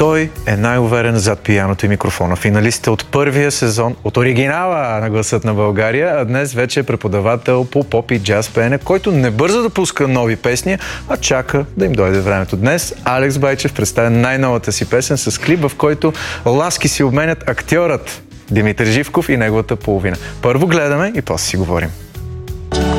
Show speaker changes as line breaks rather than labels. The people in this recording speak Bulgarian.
Той е най-уверен зад пияното и микрофона. Финалист от първия сезон от оригинала на Гласът на България, а днес вече е преподавател по поп и джаз пеене, който не бърза да пуска нови песни, а чака да им дойде времето. Днес Алекс Байчев представя най-новата си песен с клип, в който ласки си обменят актьорът Димитър Живков и неговата половина. Първо гледаме и после си говорим.